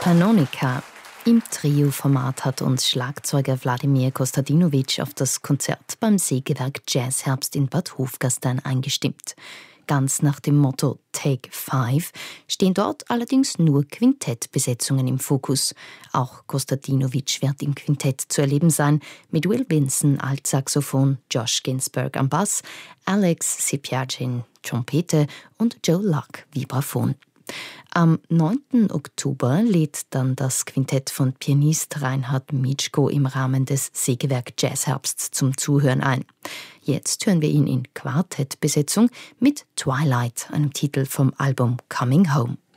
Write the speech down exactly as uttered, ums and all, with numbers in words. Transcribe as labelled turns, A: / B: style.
A: Panonica. Im Trio-Format hat uns Schlagzeuger Wladimir Kostadinovic auf das Konzert beim Sägewerk Jazzherbst in Bad Hofgastein eingestimmt. Ganz nach dem Motto Take Five stehen dort allerdings nur Quintettbesetzungen im Fokus. Auch Kostadinovic wird im Quintett zu erleben sein, mit Will Vinson Altsaxophon, Josh Ginsberg am Bass, Alex Sepyagin Trompete und Joe Luck Vibraphon. Am neunten Oktober lädt dann das Quintett von Pianist Reinhard Mitschko im Rahmen des Sägewerk Jazzherbst zum Zuhören ein. Jetzt hören wir ihn in Quartettbesetzung mit Twilight, einem Titel vom Album Coming Home.